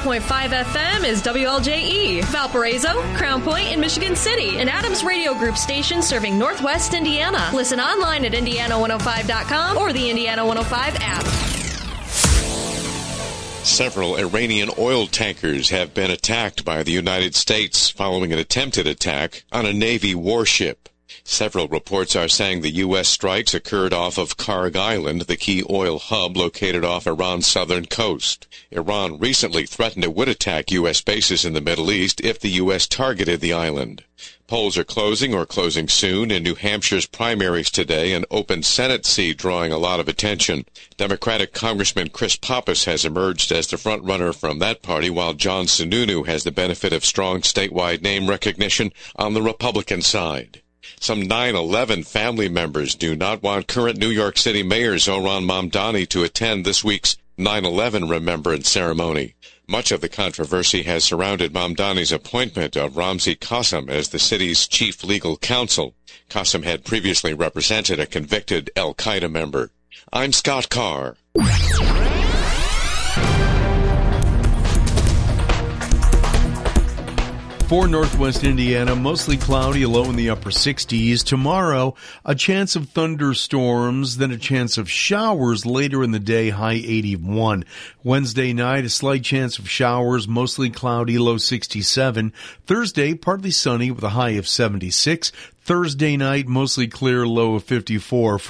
105.5 FM is WLJE, Valparaiso, Crown Point, and Michigan City, an Adams Radio Group station serving Northwest Indiana. Listen online at Indiana105.com or the Indiana 105 app. Several Iranian oil tankers have been attacked by the United States following an attempted attack on a Navy warship. Several reports are saying the U.S. strikes occurred off of Karg Island, the key oil hub located off Iran's southern coast. Iran recently threatened it would attack U.S. bases in the Middle East if the U.S. targeted the island. Polls are closing or closing soon in New Hampshire's primaries today, an open Senate seat drawing a lot of attention. Democratic Congressman Chris Pappas has emerged as the front-runner from that party, while John Sununu has the benefit of strong statewide name recognition on the Republican side. Some 9/11 family members do not want current New York City Mayor Zohran Mamdani to attend this week's 9/11 remembrance ceremony. Much of the controversy has surrounded Mamdani's appointment of Ramzi Qassem as the city's chief legal counsel. Qassem had previously represented a convicted al-Qaeda member. I'm Scott Carr. For Northwest Indiana, mostly cloudy, a low in the upper 60s. Tomorrow, a chance of thunderstorms, then a chance of showers later in the day, high 81. Wednesday night, a slight chance of showers, mostly cloudy, low 67. Thursday, partly sunny with a high of 76. Thursday night, mostly clear, low of 54.